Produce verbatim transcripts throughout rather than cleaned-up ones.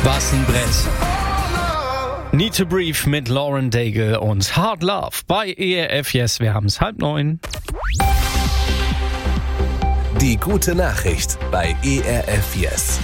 Was ein Brett. Need to Breathe mit Lauren Daigle und Hard Love bei E R F Yes. Wir haben es halb neun. Die gute Nachricht bei E R F Yes.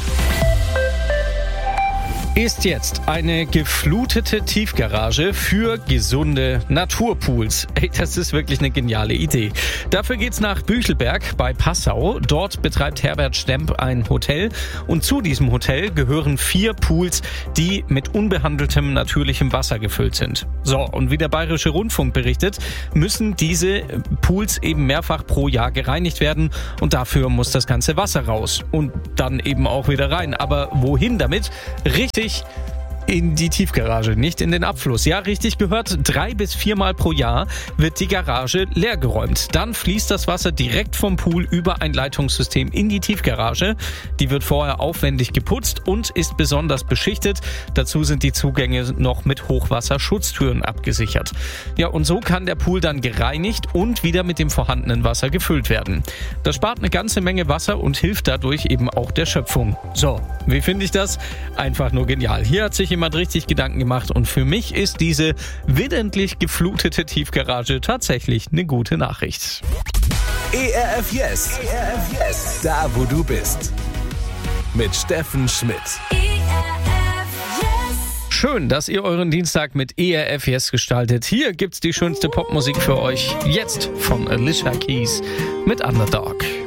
Ist jetzt eine geflutete Tiefgarage für gesunde Naturpools. Ey, das ist wirklich eine geniale Idee. Dafür geht's nach Büchelberg bei Passau. Dort betreibt Herbert Stemp ein Hotel und zu diesem Hotel gehören vier Pools, die mit unbehandeltem natürlichem Wasser gefüllt sind. So, und wie der Bayerische Rundfunk berichtet, müssen diese Pools eben mehrfach pro Jahr gereinigt werden und dafür muss das ganze Wasser raus und dann eben auch wieder rein. Aber wohin damit? Richtig in die Tiefgarage, nicht in den Abfluss. Ja, richtig gehört, drei bis viermal pro Jahr wird die Garage leergeräumt. Dann fließt das Wasser direkt vom Pool über ein Leitungssystem in die Tiefgarage. Die wird vorher aufwendig geputzt und ist besonders beschichtet. Dazu sind die Zugänge noch mit Hochwasserschutztüren abgesichert. Ja, und so kann der Pool dann gereinigt und wieder mit dem vorhandenen Wasser gefüllt werden. Das spart eine ganze Menge Wasser und hilft dadurch eben auch der Schöpfung. So, wie finde ich das? Einfach nur genial. Hier hat sich jemand richtig Gedanken gemacht und für mich ist diese willentlich geflutete Tiefgarage tatsächlich eine gute Nachricht. E R F Yes. E R F Yes. Da, wo du bist. Mit Steffen Schmidt. E R F Yes. Schön, dass ihr euren Dienstag mit E R F Yes gestaltet. Hier gibt's die schönste Popmusik für euch. Jetzt von Alicia Keys mit Underdog.